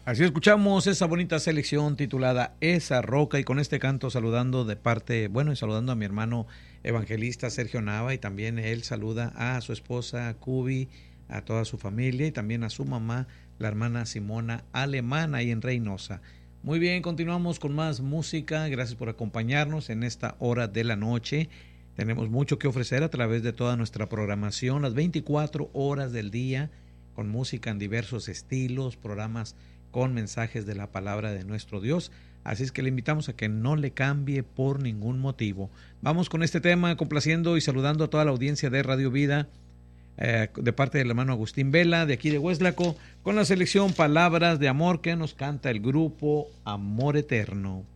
Así escuchamos esa bonita selección titulada Esa Roca, y con este canto saludando de parte, bueno, y saludando a mi hermano evangelista Sergio Nava, y también él saluda a su esposa Cubi, a toda su familia y también a su mamá, la hermana Simona Alemana, ahí en Reynosa. Muy bien, continuamos con más música. Gracias por acompañarnos en esta hora de la noche. Tenemos mucho que ofrecer a través de toda nuestra programación, las 24 horas del día, con música en diversos estilos, programas con mensajes de la palabra de nuestro Dios. Así es que le invitamos a que no le cambie por ningún motivo. Vamos con este tema, complaciendo y saludando a toda la audiencia de Radio Vida, de parte del hermano Agustín Vela, de aquí de Hueslaco, con la selección Palabras de Amor que nos canta el grupo Amor Eterno.